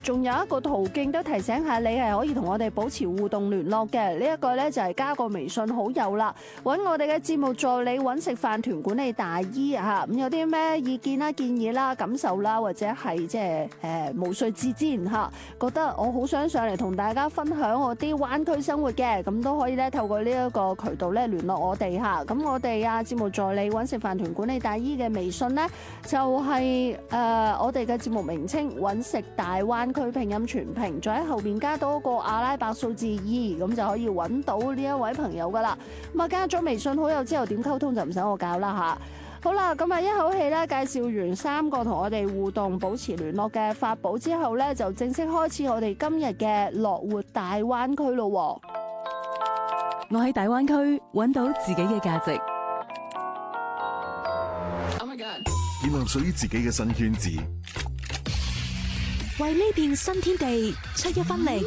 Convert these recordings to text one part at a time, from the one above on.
仲有一個途徑都提醒下你係可以同我哋保持互動聯絡嘅，呢一個呢，就係加個微信好友啦，揾我哋嘅節目助理揾食飯團管理大姨嚇，咁有啲咩意見啦、建議啦、感受啦，或者係即係毛遂自薦嚇，覺得我好想上嚟同大家分享我啲灣區生活嘅，咁都可以咧透過呢一個渠道咧聯絡我哋嚇。咁我哋節目助理揾食飯團管理大姨嘅微信呢，就係我哋嘅節目名稱揾食大灣區拼音全拼，再喺後邊加多個阿拉伯數字2，咁就可以揾到呢一位朋友噶啦。咁加咗微信好友之後點溝通就唔使我教啦吓。好啦，咁一口氣咧介紹完3個同我哋互動保持聯絡嘅法寶之後咧，就正式開始我哋今日嘅樂活大灣區咯。 我喺大灣區揾到自己嘅價值， 建立屬於自己嘅新圈子， 為呢片新天地出一分力。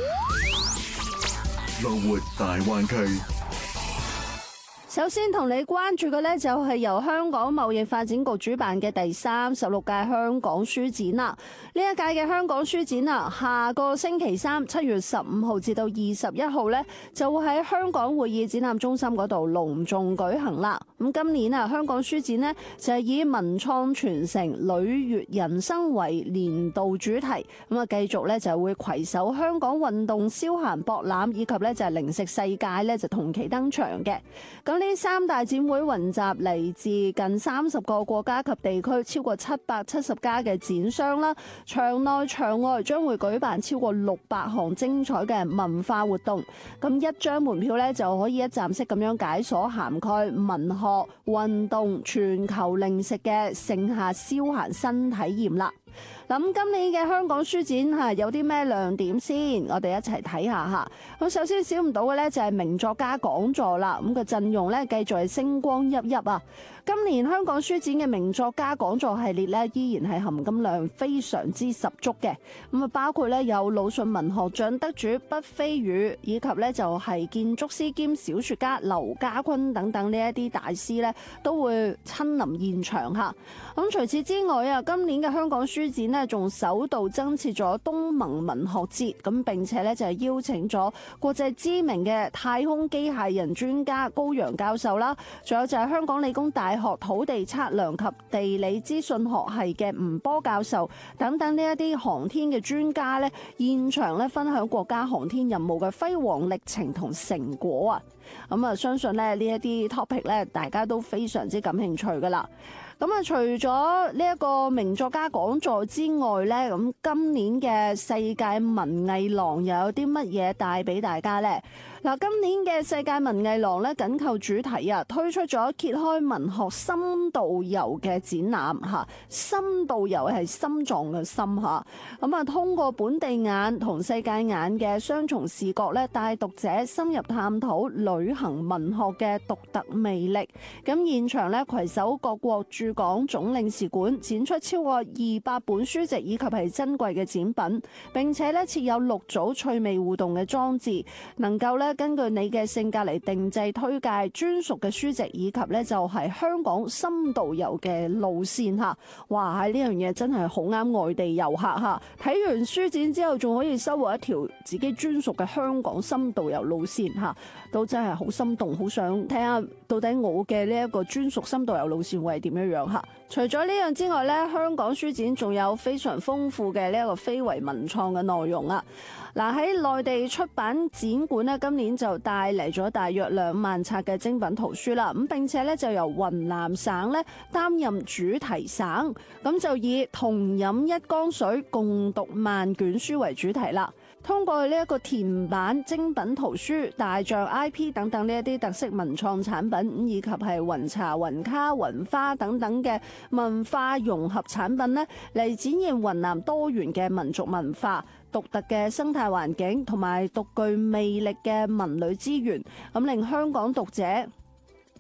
樂活大灣區。 首先同你關注嘅呢，就係由香港貿易發展局主辦嘅第36屆香港書展啦。呢一屆嘅香港書展啊，下個星期3 7月15號至到21號呢，就會喺香港會議展覽中心嗰度隆重舉行啦。咁今年香港書展呢，就係以文創傳承、履悅人生為年度主題，咁繼續呢，就會攜手香港運動消閒博覽以及呢，就係零食世界呢，就同期登場嘅。咁呢3大展會雲集嚟自近30個國家及地區，超過770家嘅展商啦。場內場外將會舉辦超過600項精彩嘅文化活動。咁一張門票呢，就可以一站式咁樣解鎖涵蓋文學、運動、全球零食嘅盛夏消閒新體驗啦。咁今年嘅香港書展有啲咩亮點先？我哋一齊睇下吓。咁首先少唔到嘅呢，就係名作家講座啦。咁個陣容呢，繼續係星光熠熠啊！今年香港書展嘅名作家講座系列呢，依然係含金量非常之十足嘅。咁包括呢，有魯迅文學獎得主畢飛宇，以及呢就係建築師兼小說家劉家坤等等呢一啲大師呢，都會親臨現場吓。咁除此之外今年嘅香港書展呢，仲首度增設咗東盟文學節，咁並且呢，就係邀請咗國際知名嘅太空機械人專家高陽教授啦，仲有就係香港理工大學土地測量及地理資訊學系嘅吳波教授等等呢一啲航天嘅專家呢，現場呢分享國家航天任務嘅輝煌歷程同成果啊！咁相信呢一啲 topic 呢，大家都非常之感興趣噶啦。咁除咗呢一個名作家講座之外呢，咁今年嘅世界文藝廊又有啲乜嘢帶俾大家呢？嗱，今年嘅世界文藝廊咧緊扣主題推出咗揭開文學深度遊嘅展覽嚇，深度遊係心臟嘅心嚇，咁通過本地眼同世界眼嘅雙重視覺咧，帶讀者深入探討旅行文學嘅獨特魅力。咁現場咧攜手各國駐港總領事館，展出超過200本書籍以及係珍貴嘅展品，並且咧設有6組趣味互動嘅裝置，能夠咧根據你嘅性格嚟定制推介專屬嘅書籍，以及咧就係香港深度遊嘅路線嚇。哇！喺呢樣嘢真係好啱外地遊客嚇。睇完書展之後，仲可以收穫一條自己專屬嘅香港深度遊路線嚇，都真係好心動，好想睇下到底我嘅呢一個專屬深度遊路線會係點樣樣嚇。除咗呢樣之外咧，香港書展仲有非常豐富嘅呢一個非遺文創嘅內容啊！嗱，喺內地出版展館咧，今年就帶嚟咗大約2萬冊嘅精品圖書啦。咁並且咧就由雲南省咧擔任主題省，咁就以同飲一缸水，共讀萬卷書為主題啦。通過呢一個填版精品圖書、大象 IP 等等呢一啲特色文創產品，以及係雲茶、雲卡、雲花等等嘅文化融合產品呢，嚟展現雲南多元嘅民族文化、獨特嘅生態環境同埋獨具魅力嘅文旅資源，咁令香港讀者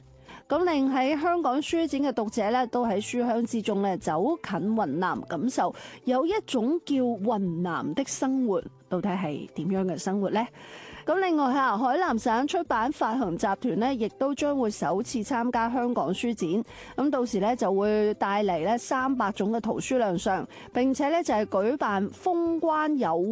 咁令喺香港書展嘅讀者咧，都喺書香之中咧走近雲南，感受有一種叫雲南的生活，到底係點樣嘅生活呢？咁另外嚇，海南省出版發行集團咧，亦都將會首次參加香港書展。咁到時咧就會帶嚟咧300種嘅圖書亮相，並且咧就係舉辦封關有